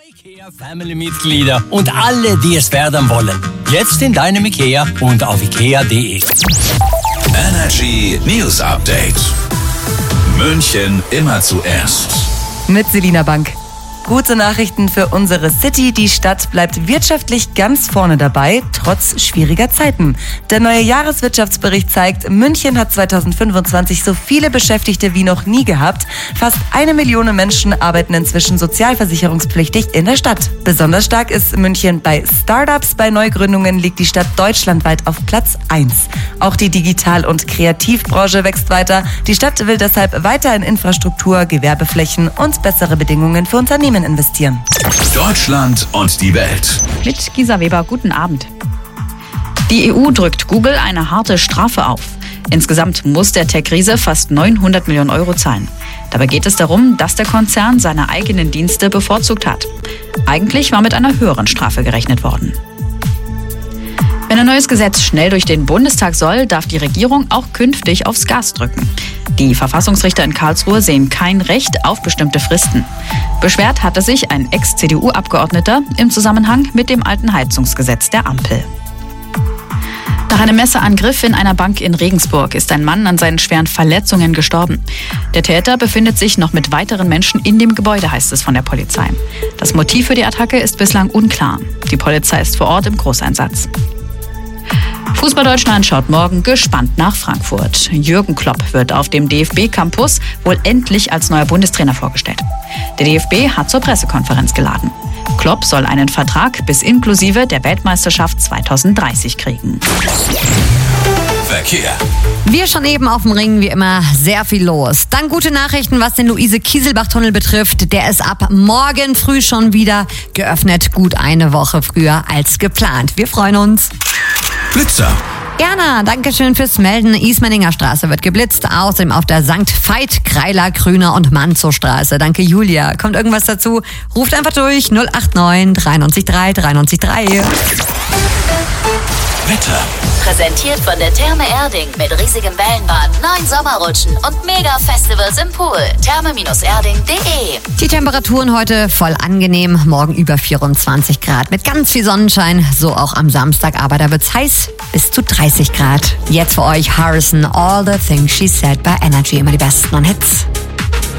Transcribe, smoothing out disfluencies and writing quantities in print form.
IKEA Family-Mitglieder und alle, die es werden wollen. Jetzt in deinem IKEA und auf ikea.de. Energy News Update. München immer zuerst. Mit Selina Bank. Gute Nachrichten für unsere City. Die Stadt bleibt wirtschaftlich ganz vorne dabei, trotz schwieriger Zeiten. Der neue Jahreswirtschaftsbericht zeigt, München hat 2025 so viele Beschäftigte wie noch nie gehabt. Fast 1 Million Menschen arbeiten inzwischen sozialversicherungspflichtig in der Stadt. Besonders stark ist München bei Startups. Bei Neugründungen liegt die Stadt deutschlandweit auf Platz 1. Auch die Digital- und Kreativbranche wächst weiter. Die Stadt will deshalb weiter in Infrastruktur, Gewerbeflächen und bessere Bedingungen für Unternehmen investieren. Deutschland und die Welt. Mit Gisa Weber, guten Abend. Die EU drückt Google eine harte Strafe auf. Insgesamt muss der Tech-Riese fast 900 Millionen Euro zahlen. Dabei geht es darum, dass der Konzern seine eigenen Dienste bevorzugt hat. Eigentlich war mit einer höheren Strafe gerechnet worden. Wenn ein neues Gesetz schnell durch den Bundestag soll, darf die Regierung auch künftig aufs Gas drücken. Die Verfassungsrichter in Karlsruhe sehen kein Recht auf bestimmte Fristen. Beschwert hatte sich ein Ex-CDU-Abgeordneter im Zusammenhang mit dem alten Heizungsgesetz der Ampel. Nach einem Messerangriff in einer Bank in Regensburg ist ein Mann an seinen schweren Verletzungen gestorben. Der Täter befindet sich noch mit weiteren Menschen in dem Gebäude, heißt es von der Polizei. Das Motiv für die Attacke ist bislang unklar. Die Polizei ist vor Ort im Großeinsatz. Fußball Deutschland schaut morgen gespannt nach Frankfurt. Jürgen Klopp wird auf dem DFB-Campus wohl endlich als neuer Bundestrainer vorgestellt. Der DFB hat zur Pressekonferenz geladen. Klopp soll einen Vertrag bis inklusive der Weltmeisterschaft 2030 kriegen. Verkehr. Wir schon eben auf dem Ring, wie immer, sehr viel los. Dann gute Nachrichten, was den Luise-Kieselbach-Tunnel betrifft. Der ist ab morgen früh schon wieder geöffnet. Gut eine Woche früher als geplant. Wir freuen uns. Blitzer. Jana, danke schön fürs Melden. Ismaninger Straße wird geblitzt. Außerdem auf der St. Veit, Kreiler, Grüner und Manzow Straße. Danke, Julia. Kommt irgendwas dazu? Ruft einfach durch 089 93 3 93 3. Wetter. Präsentiert von der Therme Erding mit riesigem Wellenbad, 9 Sommerrutschen und Mega-Festivals im Pool. Therme-erding.de. Die Temperaturen heute voll angenehm. Morgen über 24 Grad mit ganz viel Sonnenschein. So auch am Samstag. Aber da wird's heiß, bis zu 30 Grad. Jetzt für euch Harrison, All the Things She Said bei Energy. Immer die besten Hits.